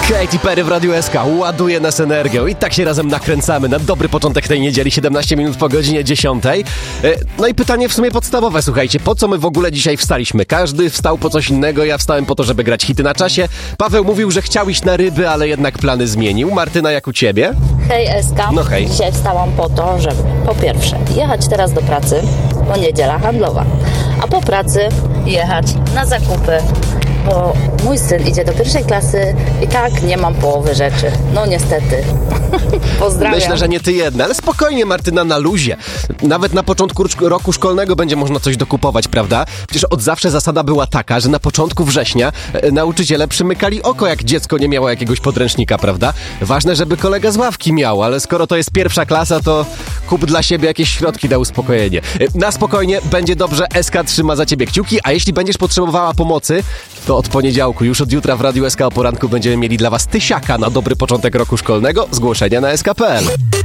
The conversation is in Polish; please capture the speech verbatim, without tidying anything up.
Katy Perry w Radiu S K ładuje nas energią i tak się razem nakręcamy na dobry początek tej niedzieli, siedemnaście minut po godzinie dziesiątej. No i pytanie w sumie podstawowe, słuchajcie, po co my w ogóle dzisiaj wstaliśmy? Każdy wstał po coś innego, ja wstałem po to, żeby grać hity na czasie. Paweł mówił, że chciał iść na ryby, ale jednak plany zmienił. Martyna, jak u ciebie? Hej S K, No hej. Dzisiaj wstałam po to, żeby po pierwsze jechać teraz do pracy, bo niedziela handlowa, a po pracy jechać na zakupy, bo mój syn idzie do pierwszej klasy i tak nie mam połowy rzeczy. No niestety. Pozdrawiam. Myślę, że nie ty jedna, ale spokojnie, Martyna, na luzie. Nawet na początku roku szkolnego będzie można coś dokupować, prawda? Przecież od zawsze zasada była taka, że na początku września e, nauczyciele przymykali oko, jak dziecko nie miało jakiegoś podręcznika, prawda? Ważne, żeby kolega z ławki miał, ale skoro to jest pierwsza klasa, to kup dla siebie jakieś środki na uspokojenie. E, na spokojnie, będzie dobrze, S K trzyma za ciebie kciuki, a jeśli będziesz potrzebowała pomocy, to od poniedziałku, już od jutra w Radiu S K o poranku będziemy mieli dla was tysiaka na dobry początek roku szkolnego. Zgłoszenia na S K kropka P L.